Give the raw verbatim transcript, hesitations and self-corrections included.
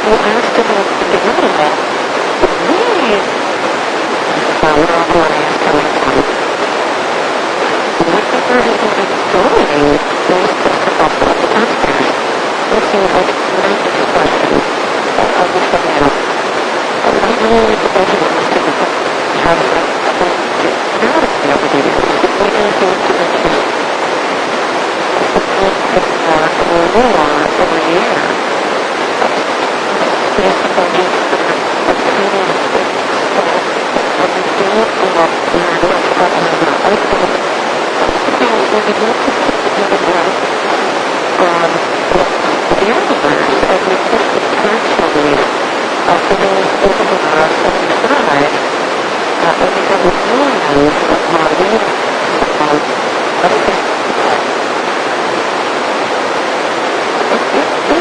you asked him to get rid of that. Really? So we're all going to ask him to come. Whenever he was going, he was just about the content. This is like not the question. I'll just say that. I'm not really the person who wants to have a not a everything. What do you think to the truth? It's more over the air. Yes, so he's a kind of when you do it, you know, you're not talking about open. So when you look at the universe, um, the universe, as we think spiritually, uh, for those over us inside, uh, when we have a millions of bodies, um, of